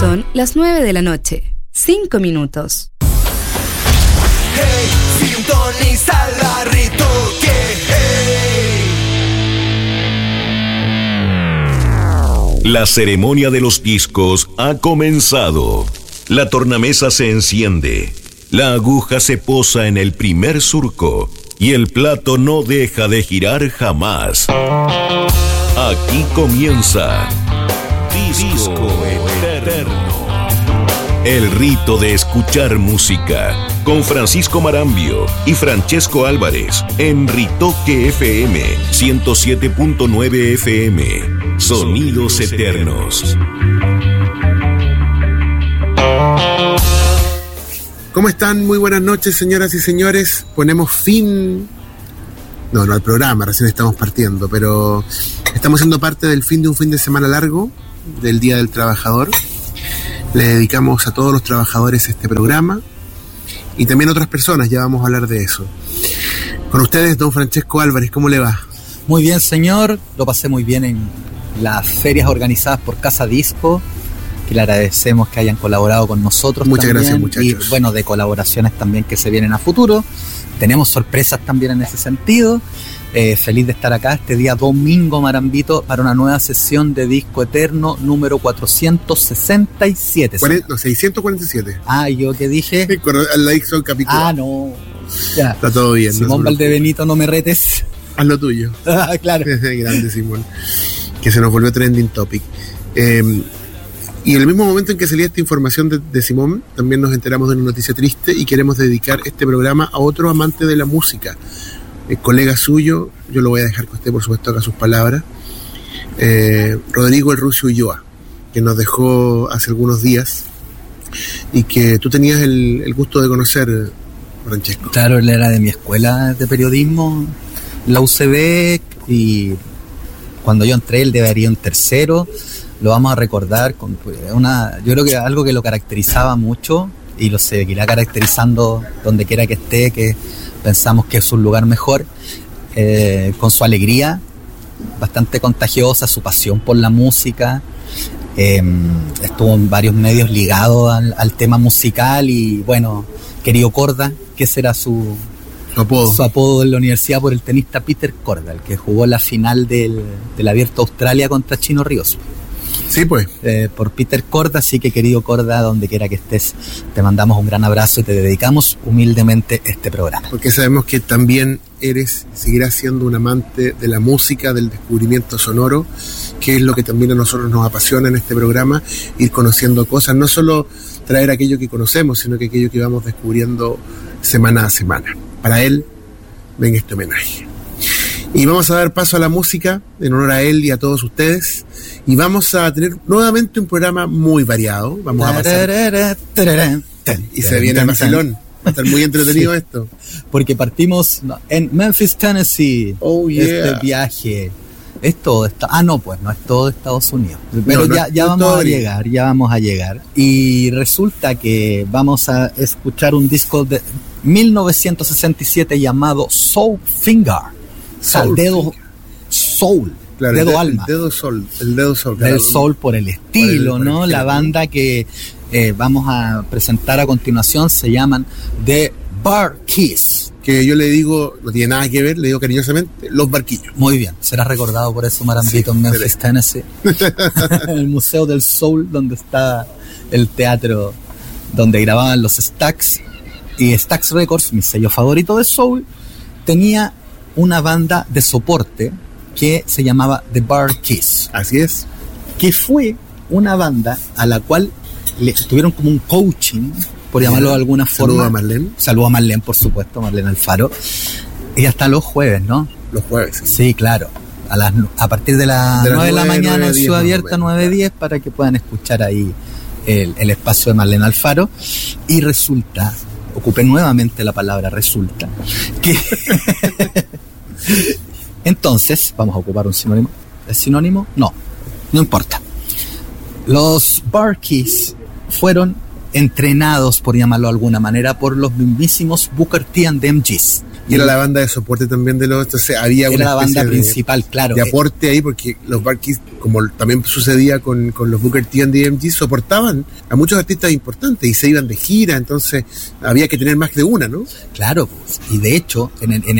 Son las 9 de la noche. 5 minutos. Hey, sintoniza la Ritoque. Hey. La ceremonia de los discos ha comenzado. La tornamesa se enciende. La aguja se posa en el primer surco. Y el plato no deja de girar jamás. Aquí comienza Disco Eterno. El rito de escuchar música. Con Francisco Marambio y Francesco Álvarez. En Ritoque FM 107.9 FM. Sonidos Eternos. ¿Cómo están? Muy buenas noches, señoras y señores. Ponemos fin... No al programa, recién estamos partiendo, pero estamos siendo parte del fin de un fin de semana largo, del Día del Trabajador. Le dedicamos a todos los trabajadores este programa y también a otras personas, ya vamos a hablar de eso. Con ustedes, don Francesco Álvarez, ¿cómo le va? Muy bien, señor. Lo pasé muy bien en las ferias organizadas por Casa Disco, que le agradecemos que hayan colaborado con nosotros. Muchas también, gracias, muchachos. Y bueno, de colaboraciones también que se vienen a futuro. Tenemos sorpresas también en ese sentido. Feliz de estar acá este día domingo, Marambito, para una nueva sesión de Disco Eterno número 467. 647. Ah, ¿yo qué dije? La Dixon capítulo. Ah, no. Ya. Está todo bien. Simón Valdebenito, no me retes. Haz lo tuyo. Claro. Grande Simón. Que se nos volvió trending topic. Y en el mismo momento en que salía esta información de Simón, también nos enteramos de una noticia triste y queremos dedicar este programa a otro amante de la música, colega suyo, yo lo voy a dejar que usted por supuesto haga sus palabras, Rodrigo el Rucio Ulloa, que nos dejó hace algunos días y que tú tenías el gusto de conocer, Francesco. Claro, él era de mi escuela de periodismo, la UCB, y cuando yo entré él debería en tercero. Lo vamos a recordar con yo creo que algo que lo caracterizaba mucho y lo seguirá caracterizando donde quiera que esté, que pensamos que es un lugar mejor, con su alegría bastante contagiosa, su pasión por la música. Estuvo en varios medios ligado al tema musical y bueno, querido Corda, que será su apodo en la universidad por el tenista Peter Corda, el que jugó la final del Abierto Australia contra Chino Ríos. Sí, pues. Por Peter Corda, así que querido Corda, donde quiera que estés, te mandamos un gran abrazo y te dedicamos humildemente este programa. Porque sabemos que también seguirás siendo un amante de la música, del descubrimiento sonoro, que es lo que también a nosotros nos apasiona en este programa, ir conociendo cosas, no solo traer aquello que conocemos, sino que aquello que vamos descubriendo semana a semana. Para él, ven este homenaje. Y vamos a dar paso a la música en honor a él y a todos ustedes. Y vamos a tener nuevamente un programa muy variado. Vamos a pasar. Y se viene el vacilón. Va a estar muy entretenido esto. Porque partimos en Memphis, Tennessee. Oh, yeah. Este viaje. Es todo. No es todo Estados Unidos. Pero no, ya vamos a llegar. Y resulta que vamos a escuchar un disco de 1967 llamado Soul Finger. Dedo Soul, claro, dedo alma. El dedo soul. Del soul por el estilo, ¿no? La banda que vamos a presentar a continuación se llaman The Bar Keys. Que yo le digo, no tiene nada que ver, le digo cariñosamente, Los Barquillos. Muy bien, será recordado por eso, Marambito, en Memphis, Tennessee. El Museo del Soul, donde está el teatro donde grababan los Stax. Y Stax Records, mi sello favorito de soul, tenía una banda de soporte que se llamaba The Bar Keys. Así es. Que fue una banda a la cual le tuvieron como un coaching, por llamarlo de alguna forma. Saludo a Marlene. Saludo a Marlene, por supuesto, Marlene Alfaro. Y hasta los jueves, ¿no? Los jueves. Sí, claro. A partir de las 9 de la mañana en Ciudad Abierta, 9:10, para que puedan escuchar ahí el espacio de Marlene Alfaro. Y resulta, ocupé nuevamente la palabra resulta, que... Entonces, vamos a ocupar un sinónimo. ¿Es sinónimo? No importa. Los Bar Keys fueron entrenados, por llamarlo de alguna manera, por los mismísimos Booker T and the MGs. Y era la banda de soporte también de los... Entonces había una la banda especie principal, claro. de aporte ahí, porque los Bar Keys, como también sucedía con los Booker T and the MGs, soportaban a muchos artistas importantes y se iban de gira, entonces había que tener más de una, ¿no? Claro, pues, y de hecho,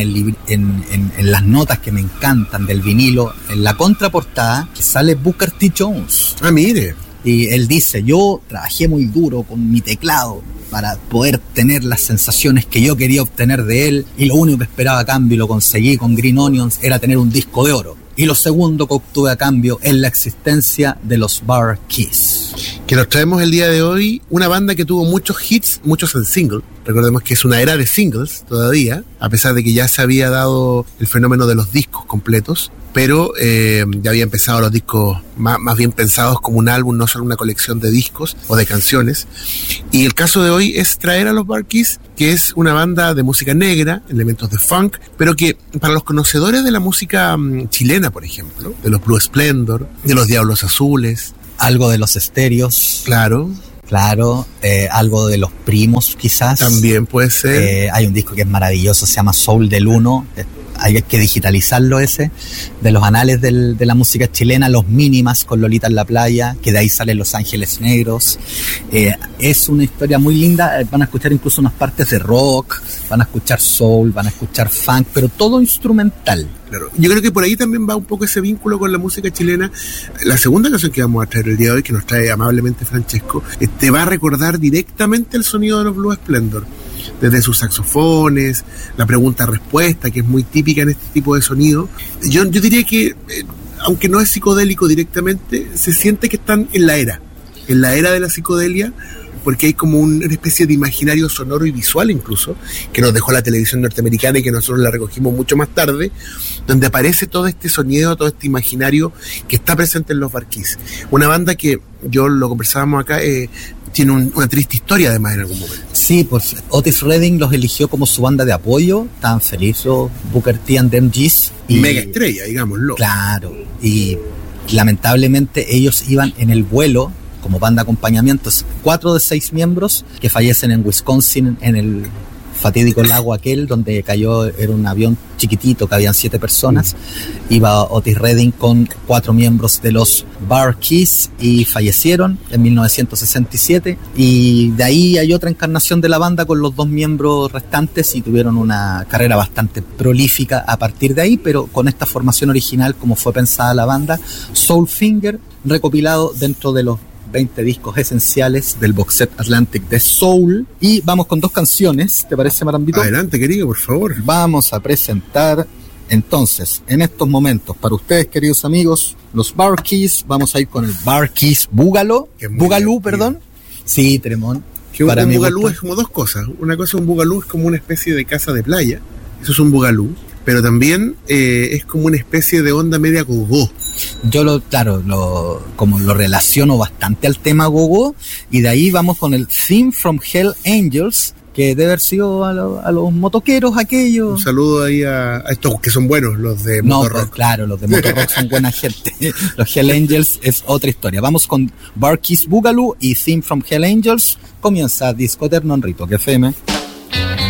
en las notas que me encantan del vinilo, en la contraportada sale Booker T. Jones. Ah, mire. Y él dice, yo trabajé muy duro con mi teclado para poder tener las sensaciones que yo quería obtener de él, y lo único que esperaba a cambio, y lo conseguí con Green Onions, era tener un disco de oro. Y lo segundo que obtuve a cambio es la existencia de los Bar Keys. Que nos traemos el día de hoy, una banda que tuvo muchos hits, muchos en single. Recordemos que es una era de singles todavía, a pesar de que ya se había dado el fenómeno de los discos completos, pero ya había empezado los discos más bien pensados como un álbum, no solo una colección de discos o de canciones. Y el caso de hoy es traer a los Bar Keys, que es una banda de música negra, elementos de funk, pero que para los conocedores de la música chilena, por ejemplo, de los Blue Splendor, de los Diablos Azules, algo de los Estéreos. Claro, algo de los Primos quizás. También puede ser. Hay un disco que es maravilloso, se llama Soul del Uno. Hay que digitalizarlo ese, de los anales de la música chilena, Los Mínimas con Lolita en la playa, que de ahí salen Los Ángeles Negros. Es una historia muy linda, van a escuchar incluso unas partes de rock, van a escuchar soul, van a escuchar funk, pero todo instrumental. Claro, yo creo que por ahí también va un poco ese vínculo con la música chilena. La segunda canción que vamos a traer el día de hoy, que nos trae amablemente Francesco, te va a recordar directamente el sonido de los Blue Splendor, desde sus saxofones, la pregunta-respuesta, que es muy típica en este tipo de sonido. Yo diría que, aunque no es psicodélico directamente, se siente que están en la era de la psicodelia, porque hay como una especie de imaginario sonoro y visual incluso, que nos dejó la televisión norteamericana y que nosotros la recogimos mucho más tarde, donde aparece todo este sonido, todo este imaginario que está presente en los Bar Keys. Una banda que, yo lo conversábamos acá, tiene una triste historia además en algún momento. Sí, pues Otis Redding los eligió como su banda de apoyo, estaban felices Booker T and the MGs. Mega estrella, digámoslo. Claro, y lamentablemente ellos iban en el vuelo como banda de acompañamiento, 4 de 6 miembros que fallecen en Wisconsin en el fatídico lago aquel donde cayó, era un avión chiquitito que habían 7 personas. Iba Otis Redding con 4 miembros de los Bar Keys y fallecieron en 1967, y de ahí hay otra encarnación de la banda con los 2 miembros restantes y tuvieron una carrera bastante prolífica a partir de ahí, pero con esta formación original como fue pensada la banda, Soulfinger, recopilado dentro de los 20 discos esenciales del box set Atlantic de Soul. Y vamos con 2 canciones, ¿te parece, Marambito? Adelante, querido, por favor. Vamos a presentar entonces, en estos momentos, para ustedes, queridos amigos, los Bar Keys. Vamos a ir con el Bar Keys Boogaloo, perdón. Sí, Tremón. Que un Boogaloo es como 2 cosas. Una cosa, un Boogaloo es como una especie de casa de playa. Eso es un Boogaloo. Pero también es como una especie de onda media go-go. Yo lo relaciono bastante al tema go-go, y de ahí vamos con el Theme from Hell Angels, que debe haber sido a los motoqueros aquellos. Un saludo ahí a estos que son buenos, los de Motorrock. Pues, claro, los de Motorrock son buena gente. Los Hell Angels es otra historia. Vamos con Bar Keys Boogaloo y Theme from Hell Angels. Comienza Disco Eterno en Rito FM.